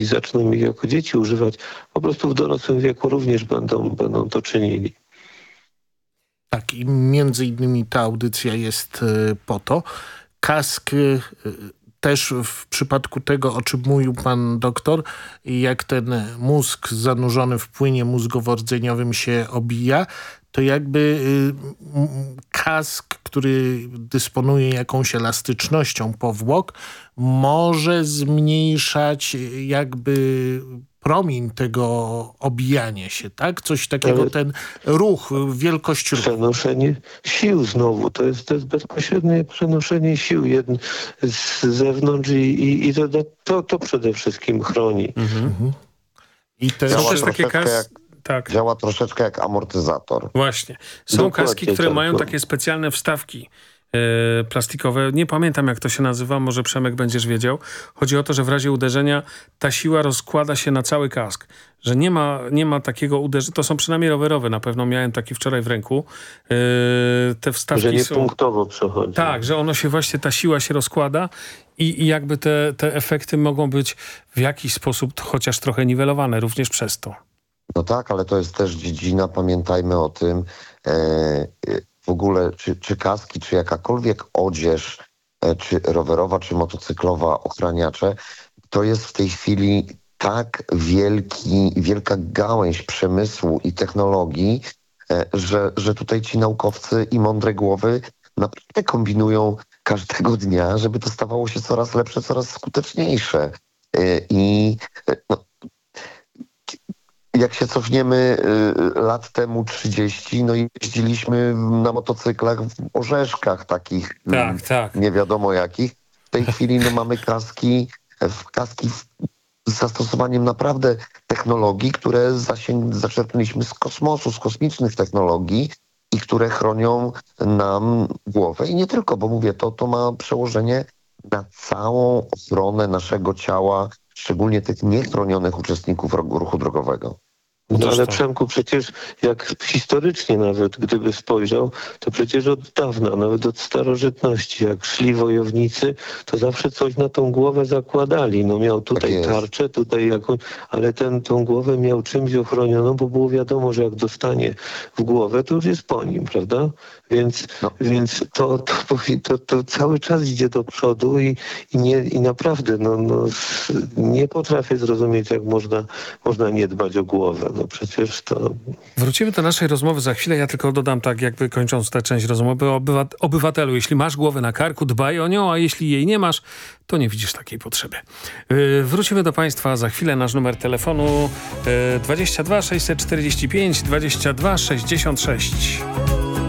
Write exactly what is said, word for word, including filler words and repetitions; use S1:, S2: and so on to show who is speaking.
S1: i zaczną ich jako dzieci używać, po prostu w dorosłym wieku również będą, będą to czynili.
S2: Tak, i między innymi ta audycja jest y, po to. Kask y, też w przypadku tego, o czym mówił pan doktor, jak ten mózg zanurzony w płynie mózgowo-rdzeniowym się obija, to jakby y, kask, który dysponuje jakąś elastycznością powłok, może zmniejszać jakby promień tego obijania się, tak? Coś takiego, ale ten ruch, wielkość ruchu.
S1: Przenoszenie sił znowu, to jest, to jest bezpośrednie przenoszenie sił jedn, z zewnątrz i, i, i to, to, to przede wszystkim chroni.
S2: Mhm. I to
S3: Działa
S2: jest
S3: takie kas... jak,
S4: tak.
S3: Działa troszeczkę jak amortyzator.
S4: Właśnie. Są
S1: Dokładnie
S4: kaski, które
S1: tak,
S4: mają
S1: no.
S4: takie specjalne wstawki Yy, plastikowe. Nie pamiętam, jak to się nazywa, może Przemek będziesz wiedział. Chodzi o to, że w razie uderzenia ta siła rozkłada się na cały kask. Że nie ma, nie ma takiego uderzenia. To są przynajmniej rowerowe. Na pewno miałem taki wczoraj w ręku. Yy, te wstawki
S1: że nie
S4: są...
S1: punktowo przechodzi.
S4: Tak, że ono się właśnie, ta siła się rozkłada i, i jakby te, te efekty mogą być w jakiś sposób chociaż trochę niwelowane również przez to.
S3: No tak, ale to jest też dziedzina, pamiętajmy o tym, e, w ogóle czy, czy kaski, czy jakakolwiek odzież, e, czy rowerowa, czy motocyklowa, ochraniacze, to jest w tej chwili tak wielki, wielka gałęź przemysłu i technologii, e, że, że tutaj ci naukowcy i mądre głowy naprawdę kombinują każdego dnia, żeby to stawało się coraz lepsze, coraz skuteczniejsze. E, I e, no, jak się cofniemy y, lat temu trzydzieści, no i jeździliśmy na motocyklach w orzeszkach takich,
S4: tak,
S3: y,
S4: tak.
S3: nie wiadomo jakich. W tej chwili no, mamy kaski, w kaski w, z zastosowaniem naprawdę technologii, które zasięg, zaczerpnęliśmy z kosmosu, z kosmicznych technologii i które chronią nam głowę. I nie tylko, bo mówię, to, to ma przełożenie na całą ochronę naszego ciała, szczególnie tych niechronionych uczestników ruchu drogowego.
S1: No ale Przemku, przecież jak historycznie nawet gdyby spojrzał, to przecież od dawna, nawet od starożytności, jak szli wojownicy, to zawsze coś na tą głowę zakładali. No miał tutaj
S3: Tak
S1: tarczę, tutaj jakąś, ale ten, tą głowę miał czymś ochronioną, bo było wiadomo, że jak dostanie w głowę, to już jest po nim, prawda? Więc, no. więc to, to, to, to cały czas idzie do przodu i, i, nie, i naprawdę no, no, nie potrafię zrozumieć, jak można, można nie dbać o głowę. No przecież to...
S4: Wrócimy do naszej rozmowy za chwilę. Ja tylko dodam tak, jakby kończąc tę część rozmowy, obywat- obywatelu, jeśli masz głowę na karku, dbaj o nią, a jeśli jej nie masz, to nie widzisz takiej potrzeby. Yy, wrócimy do Państwa za chwilę. Nasz numer telefonu yy, dwadzieścia dwa sześćset czterdzieści pięć dwadzieścia dwa sześćdziesiąt sześć.